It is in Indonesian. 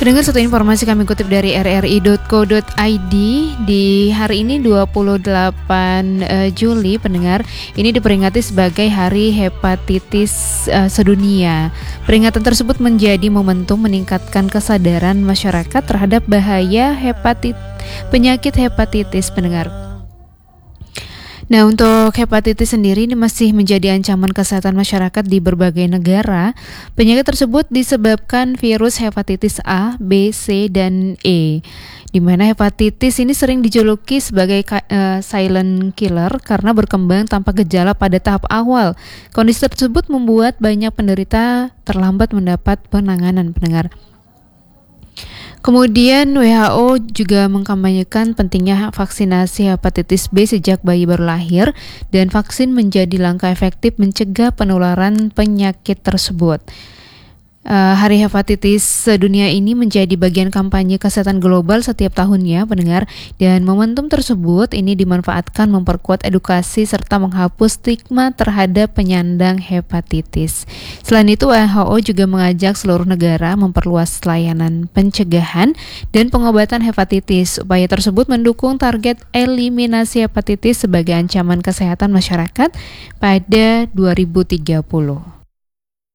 Pendengar, satu informasi kami kutip dari rri.co.id. Di hari ini 28 Juli, pendengar, ini diperingati sebagai Hari Hepatitis Sedunia. Peringatan tersebut menjadi momentum meningkatkan kesadaran masyarakat terhadap bahaya penyakit hepatitis, pendengar. Nah, untuk hepatitis sendiri ini masih menjadi ancaman kesehatan masyarakat di berbagai negara. Penyakit tersebut disebabkan virus hepatitis A, B, C, dan E. Di mana hepatitis ini sering dijuluki sebagai silent killer karena berkembang tanpa gejala pada tahap awal. Kondisi tersebut membuat banyak penderita terlambat mendapat penanganan, pendengar. Kemudian WHO juga mengkampanyekan pentingnya vaksinasi hepatitis B sejak bayi baru lahir, dan vaksin menjadi langkah efektif mencegah penularan penyakit tersebut. Hari Hepatitis Sedunia ini menjadi bagian kampanye kesehatan global setiap tahunnya, pendengar, dan momentum tersebut ini dimanfaatkan memperkuat edukasi serta menghapus stigma terhadap penyandang hepatitis. Selain itu, WHO juga mengajak seluruh negara memperluas layanan pencegahan dan pengobatan hepatitis. Upaya tersebut mendukung target eliminasi hepatitis sebagai ancaman kesehatan masyarakat pada 2030.